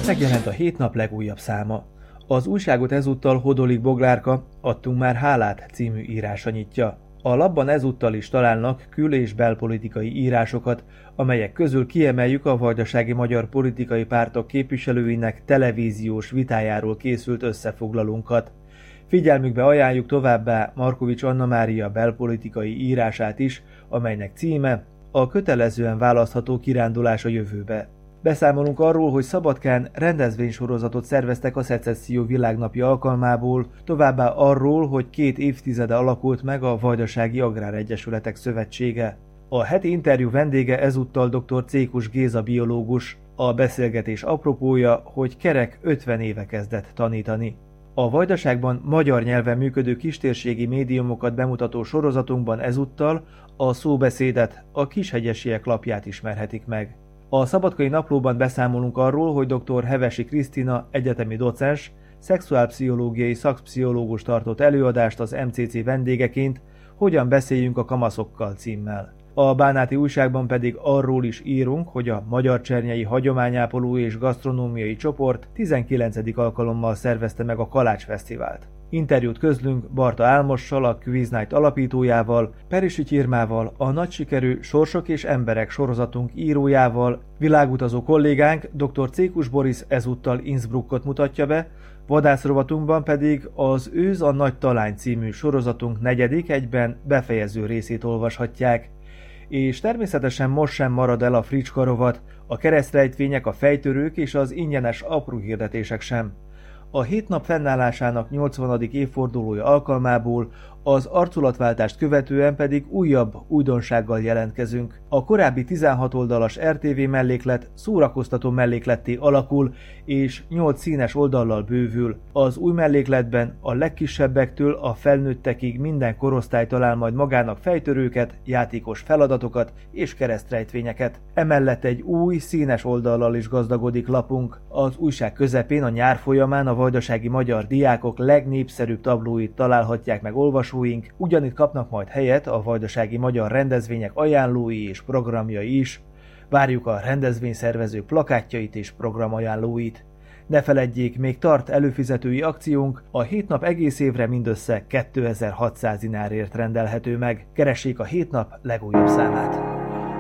Megjelent a 7 nap legújabb száma. Az újságot ezúttal Hodolik Boglárka Adtunk már hálát című írása nyitja. A lapban ezúttal is találnak kül- és belpolitikai írásokat, amelyek közül kiemeljük a vajdasági magyar politikai pártok képviselőinek televíziós vitájáról készült összefoglalónkat. Figyelmükbe ajánljuk továbbá Markovics Anna Mária belpolitikai írását is, amelynek címe A kötelezően választható kirándulás a jövőbe. Beszámolunk arról, hogy Szabadkán rendezvénysorozatot szerveztek a Szecesszió világnapja alkalmából, továbbá arról, hogy 2 évtizede alakult meg a Vajdasági Agráregyesületek Szövetsége. A heti interjú vendége ezúttal dr. Cékus Géza biológus. A beszélgetés apropója, hogy kerek 50 éve kezdett tanítani. A Vajdaságban magyar nyelven működő kistérségi médiumokat bemutató sorozatunkban ezúttal a Szóbeszédet, a Kishegyesiek lapját ismerhetik meg. A Szabadkai Naplóban beszámolunk arról, hogy dr. Hevesi Krisztina egyetemi docens, szexuálpszichológiai szakpszichológus tartott előadást az MCC vendégeként, Hogyan beszéljünk a kamaszokkal címmel. A Bánáti Újságban pedig arról is írunk, hogy a Magyarcsernyei Hagyományápoló és Gasztronómiai Csoport 19. alkalommal szervezte meg a Kalács Fesztivált. Interjút közlünk Barta Álmossal, a Quiz Night alapítójával, Perisi Irmával, a nagy sikerű Sorsok és emberek sorozatunk írójával, világutazó kollégánk dr. Cékus Boris ezúttal Innsbruckot mutatja be, vadászrovatunkban pedig az Őz a Nagy Talány című sorozatunk 4. egyben befejező részét olvashatják. És természetesen most sem marad el a fricska rovat, a keresztrejtvények, a fejtörők és az ingyenes apró hirdetések sem. A 7 nap fennállásának 80. évfordulója alkalmából az arculatváltást követően pedig újabb újdonsággal jelentkezünk. A korábbi 16 oldalas RTV melléklet szórakoztató mellékletté alakul, és 8 színes oldallal bővül. Az új mellékletben a legkisebbektől a felnőttekig minden korosztály talál majd magának fejtörőket, játékos feladatokat és keresztrejtvényeket. Emellett egy új színes oldallal is gazdagodik lapunk. Az újság közepén a nyár folyamán a vajdasági magyar diákok legnépszerűbb tablóit találhatják meg olvasóink, ugyanitt kapnak majd helyet a vajdasági magyar rendezvények ajánlói és programjai is. Várjuk a rendezvényszervező plakátjait és programajánlóit. Ne feledjék, még tart előfizetői akciónk, a 7 nap egész évre mindössze 2600 dinárért rendelhető meg. Keressék a 7 nap legújabb számát!